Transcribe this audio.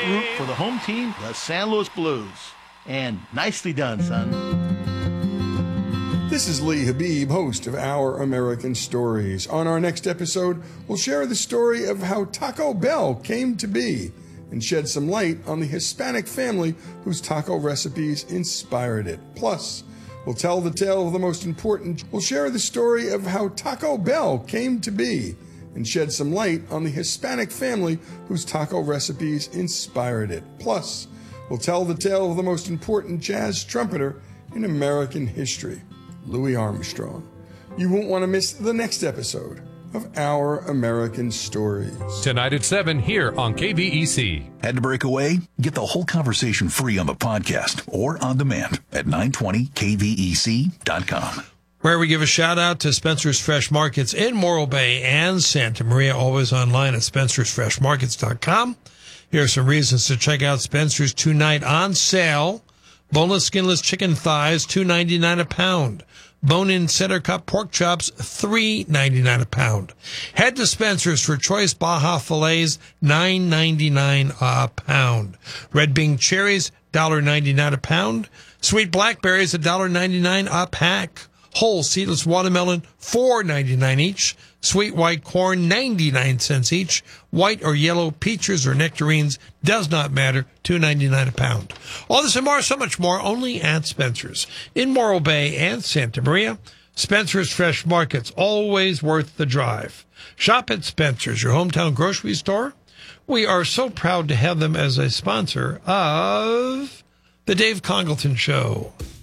root for the home team, the San Luis Blues. And nicely done, son. This is Lee Habib, host of Our American Stories. On our next episode, we'll share the story of how Taco Bell came to be and shed some light on the Hispanic family whose taco recipes inspired it. Plus, we'll tell the tale of the most important. We'll share the story of how Taco Bell came to be and shed some light on the Hispanic family whose taco recipes inspired it. Plus, we'll tell the tale of the most important jazz trumpeter in American history, Louis Armstrong. You won't want to miss the next episode of Our American Stories. Tonight at 7 here on KVEC. Had to break away? Get the whole conversation free on the podcast or on demand at 920kvec.com. Where we give a shout out to Spencer's Fresh Markets in Morro Bay and Santa Maria, always online at spencersfreshmarkets.com. Here are some reasons to check out Spencer's tonight on sale. Boneless, skinless chicken thighs, $2.99 a pound. Bone-in center cut pork chops, $3.99 a pound. Head to Spencer's for choice Baja fillets, $9.99 a pound. Red bean cherries, $1.99 a pound. Sweet blackberries, $1.99 a pack. Whole seedless watermelon, $4.99 each. Sweet white corn, 99 cents each. White or yellow peaches or nectarines, does not matter, $2.99 a pound. All this and more, so much more, only at Spencer's in Morro Bay and Santa Maria. Spencer's Fresh Markets, always worth the drive. Shop at Spencer's, your hometown grocery store. We are so proud to have them as a sponsor of the Dave Congleton Show.